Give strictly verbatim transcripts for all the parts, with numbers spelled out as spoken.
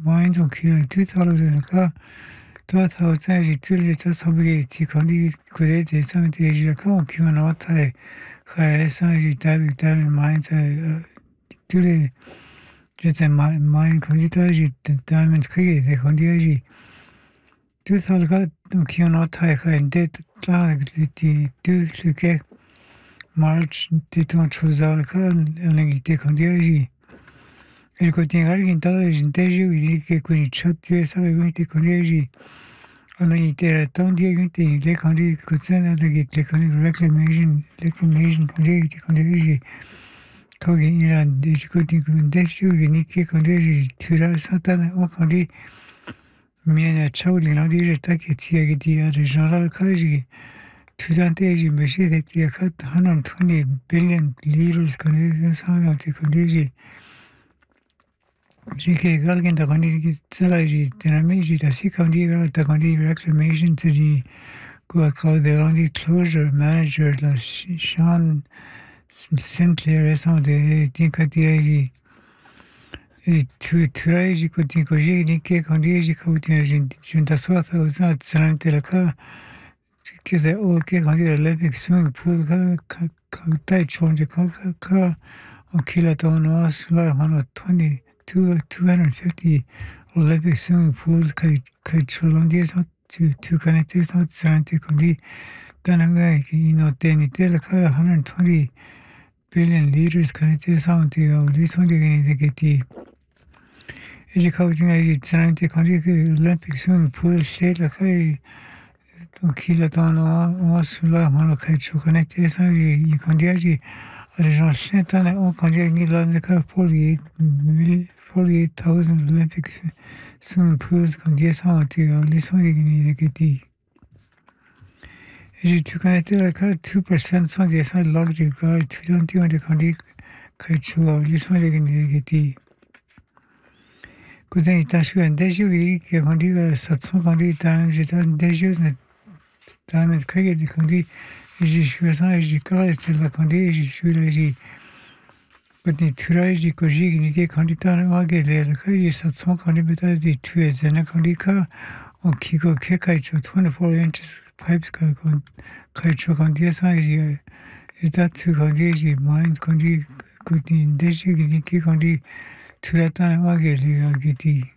mines on kill two thousand ka two thousand ji tuli ta sabge ti kondi kure de sam de ji ka ki na ta kha sa ji ta bi ta mines tuli je ta mine kondi ta ji diamonds kige de kondi ji two thousand ka ki na ta kha de ta ti tu ke March de ton chose ka na gi te kondi ji il continuare che intanto gente di che quindi chat sa che con hanno interato di che le cose cos'è da che le cose reclamation reclamation con le con 거기 이란 디스코티 군대식이 니케 건데지 투라 사탄 오카리 미네 차울이나 디제 타키 티야기 디아르 저라 카지 투단테지 메시데 티야카 하는 이십 빌리언 리르스 건데 상황이 건데지 Jike galgin da kani tsalaji dinamiji da si kani gal da kani reclamation to the go called the only closure manager la Sean Sinclair son de tinkati e tu traji ko tinko ji ni ke kani ji ko tin jin jin da so sa usna tsan te la ka ke de o ke kani Olympic swimming pool ka ka tai chon de ka ka on kilaton was la hano twenty two hundred fifty Olympic swimming pools kai kai cholondia so to to connect it so tsanti kondi tananga ki no teni tel ka one hundred twenty billion liters connected sound the this one de geti eji coaching eji tsanti kondi Olympic swimming pool state la kai to kiloton was la hano kai connected so yi kondi eji region sentane on kondi ni la ne ka forty-eight forty-eight thousand Olympic swimming pools con diez anti l'issue di che e tu connecte la ca two percent sont des salles luxury car tu non ti de condi che tu l'issue di che così ta su un dejo che condi sept cents condi ta je ta dejo ne ta me che di condi je suis ça je crée la condi je suis là But turaji ko jigi ke kanditana wage le kai satson kandi beta di tue zena kandika on kiko ke kai cho twenty-four inches pipes ka kon kai cho kandi sa ji ita tu kandi ji mines kandi kuti deji gi ke kandi turata wage le agiti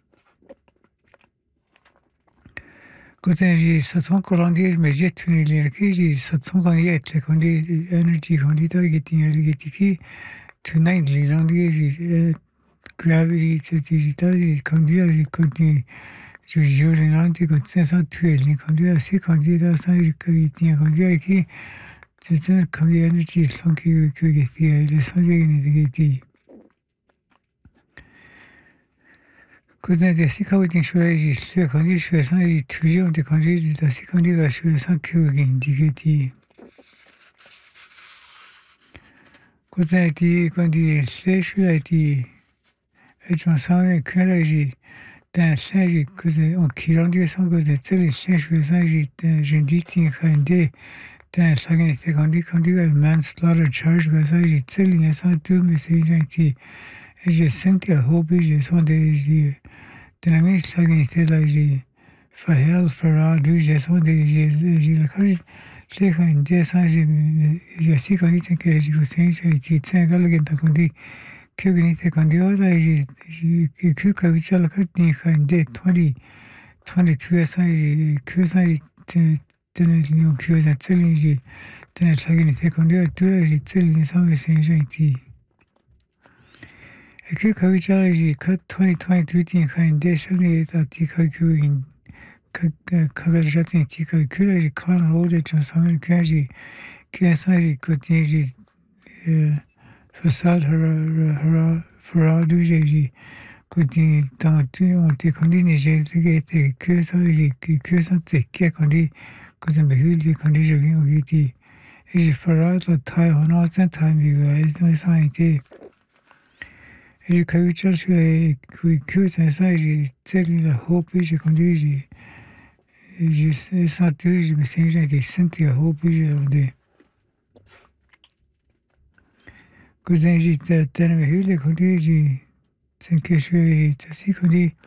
Kote ji satson kolandi me jet tuni le ke ji satson kandi et le kandi energy kandi ta giti giti ki Tonight, les langues gravity to digital conduire les contenus je joue les langues comme cinq cents tuer les conduire assez conduire sans qualité conduire qui c'est un conduire énergie sans que que que les sons de négatif quand des si quand tu choisis je conduire je sens toujours de conduire de si conduire je sens que négatif Cos'è ti quando sei ti e non sai che leggi da sei così on chilometri sono così sei sei sei je dis ti khande da sai che quando quando il manslaughter charge così sei ne sa tu mi sei ti e je senti a hobby je sono dei da mi sai che leggi fa hell for all du je sono dei je la cose le khande sa je je si quand il que je sais je ti tsengal che da quindi che venite quando ora je che che cavicia la khandi khande twenty twenty-two sai che sai te te ne lion che za tseli je te ne slagini te quando tu je tseli sa me sei je ti e che cavicia je twenty twenty-two ti khande shoni ta ti khaku 카가르자티 티가 그래 칸 로데 좀 상을 캐지 캐사리 코티지 façade hara faraduji 코티 tanti onti condini je che che sai che che sante che condi cosa behildi condi je vin ogiti e je farata tai hono sentai mi guys no sai te e je cavicia che qui che sai teli la hopi je condi je senti, je me suis j'ai senti à hobby de così j'étais tellement hule quand j'ai c'est que je suis aussi quand